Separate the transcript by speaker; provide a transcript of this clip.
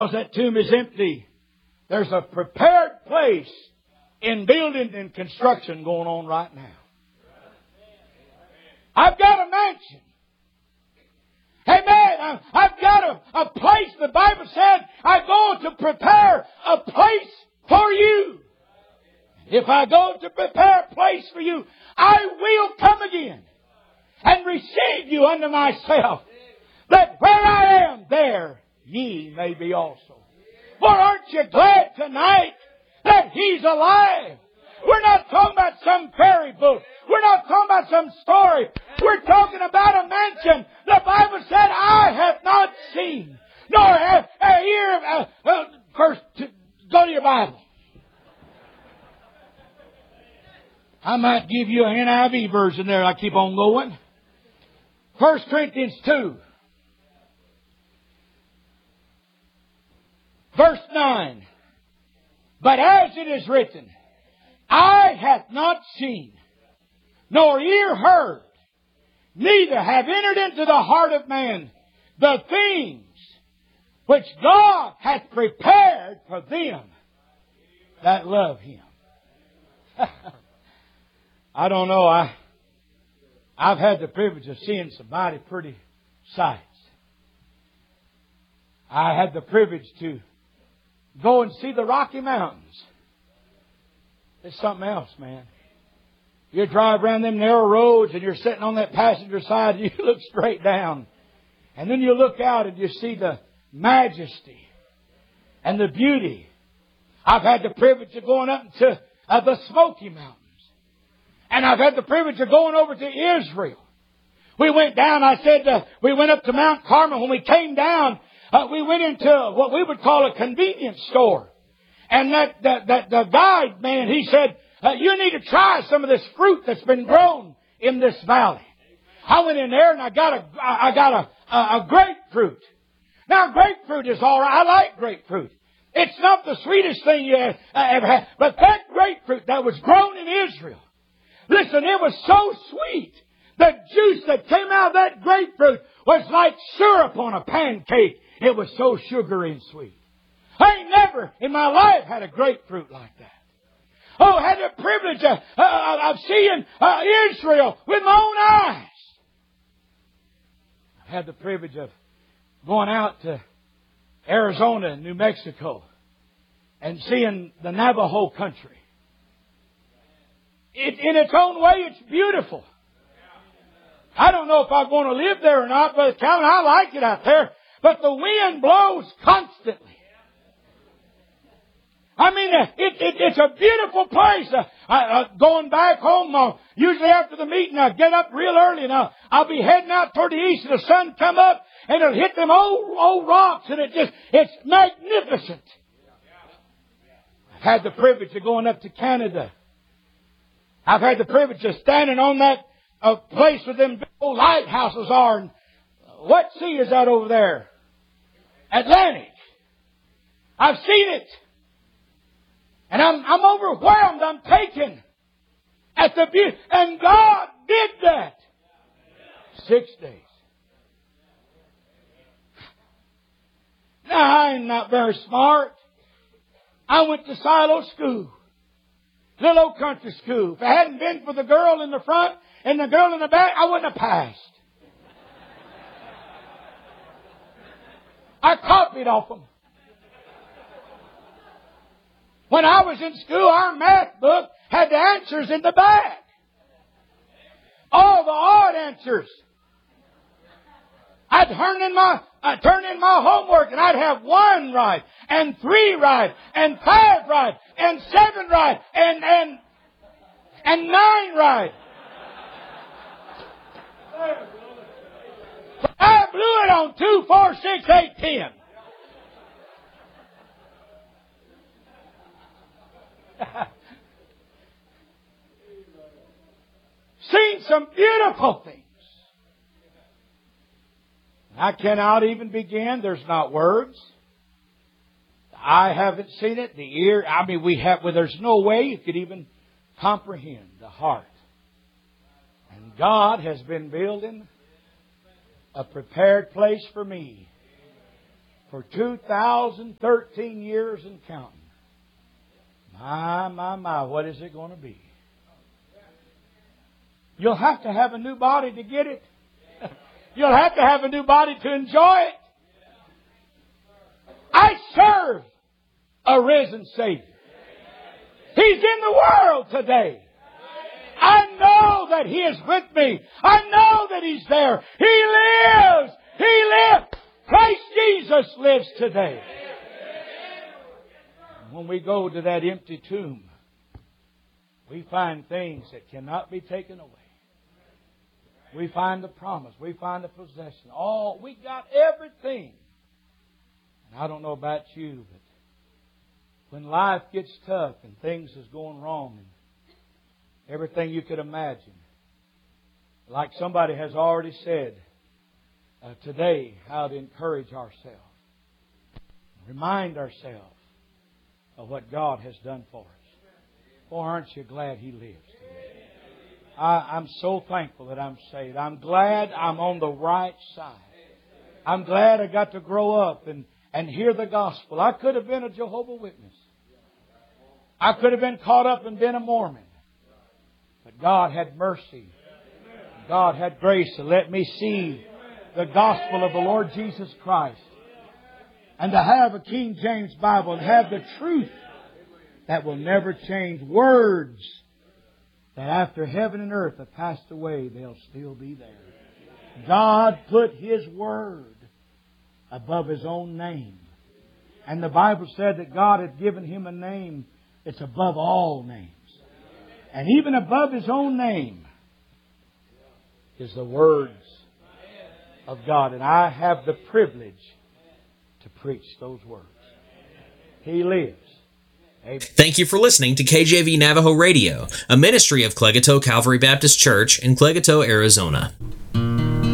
Speaker 1: Because that tomb is empty. There's a prepared place in building and construction going on right now. I've got a mansion. Amen. I've got a place. The Bible said I go to prepare a place for you. If I go to prepare a place for you, I will come again and receive you unto myself, that where I am, there ye may be also. For aren't you glad tonight that He's alive? We're not talking about some fairy book. We're not talking about some story. We're talking about a mansion. The Bible said, I have not seen, nor have ear. First, go to your Bible. I might give you an NIV version there. I keep on going. 1 Corinthians 2. Verse 9. But as it is written, eye hath not seen, nor ear heard, neither have entered into the heart of man the things which God hath prepared for them that love Him. I don't know. I've had the privilege of seeing some mighty pretty sights. I had the privilege to go and see the Rocky Mountains. It's something else, man. You drive around them narrow roads and you're sitting on that passenger side and you look straight down. And then you look out and you see the majesty and the beauty. I've had the privilege of going up to the Smoky Mountains. And I've had the privilege of going over to Israel. We went down, we went up to Mount Carmel. When we came down, we went into what we would call a convenience store. And the guide man, he said, you need to try some of this fruit that's been grown in this valley. I went in there and I got a grapefruit. Now grapefruit is all right. I like grapefruit. It's not the sweetest thing you ever had. But that grapefruit that was grown in Israel, listen, it was so sweet. The juice that came out of that grapefruit was like syrup on a pancake. It was so sugary and sweet. I ain't never in my life had a grapefruit like that. Oh, I had the privilege of seeing Israel with my own eyes. I had the privilege of going out to Arizona and New Mexico and seeing the Navajo country. In its own way, it's beautiful. I don't know if I'm going to live there or not, but Calvin, I like it out there. But the wind blows constantly. I mean, it's a beautiful place. Going back home, usually after the meeting, I get up real early and I'll be heading out toward the east and the sun come up and it'll hit them old rocks and it's magnificent. I've had the privilege of going up to Canada. I've had the privilege of standing on that place where them big old lighthouses are. And what sea is that over there? Atlantic. I've seen it. And I'm overwhelmed. I'm taken at the beauty. And God did that. 6 days. Now, I'm not very smart. I went to Silo School. Little old country school. If it hadn't been for the girl in the front and the girl in the back, I wouldn't have passed. I copied off them. When I was in school, our math book had the answers in the back. All the odd answers. I'd turn in my homework and I'd have 1 right, and 3 right, and 5 right, and 7 right, and 9 right. I blew it on 2, 4, 6, 8, 10. Seen some beautiful things. I cannot even begin. There's not words. I haven't seen it. The ear. There's no way you could even comprehend the heart. And God has been building a prepared place for me. for 2013 years and counting. My, what is it going to be? You'll have to have a new body to get it. You'll have to have a new body to enjoy it. I serve a risen Savior. He's in the world today. I know that He is with me. I know that He's there. He lives. He lives. Christ Jesus lives today. When we go to that empty tomb, we find things that cannot be taken away. We find the promise. We find the possession. We got everything. And I don't know about you, but when life gets tough and things is going wrong and everything you could imagine, like somebody has already said today, how to encourage ourselves. Remind ourselves of what God has done for us. Boy, aren't you glad He lives today? I'm so thankful that I'm saved. I'm glad I'm on the right side. I'm glad I got to grow up and hear the gospel. I could have been a Jehovah's Witness. I could have been caught up and been a Mormon. But God had mercy. God had grace to let me see the gospel of the Lord Jesus Christ. And to have a King James Bible and have the truth that will never change. Words that after heaven and earth have passed away, they'll still be there. God put His Word above His own name. And the Bible said that God had given Him a name that's above all names. And even above His own name is the words of God. And I have the privilege to preach those words. He lives. Amen.
Speaker 2: Thank you for listening to KJV Navajo Radio, a ministry of Clegato Calvary Baptist Church in Clegato, Arizona.